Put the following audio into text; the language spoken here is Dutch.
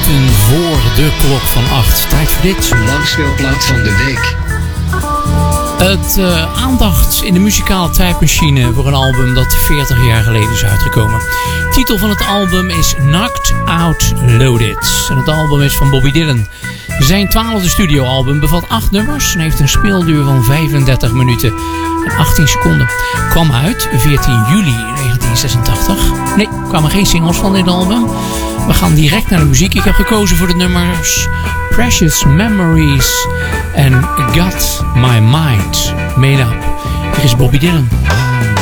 minuten voor de klok van 8. Tijd voor dit. Langspeelplaat van de week. Het aandacht in de muzikale tijdmachine voor een album dat 40 jaar geleden is uitgekomen. De titel van het album is Knocked Out Loaded. En het album is van Bobby Dylan. Zijn 12e studioalbum bevat 8 nummers en heeft een speelduur van 35 minuten en 18 seconden. Kwam uit 14 juli 1986. Nee, er kwamen geen singles van dit album. We gaan direct naar de muziek. Ik heb gekozen voor de nummers Precious Memories en Got My Mind Made Up. Hier is Bobby Dylan.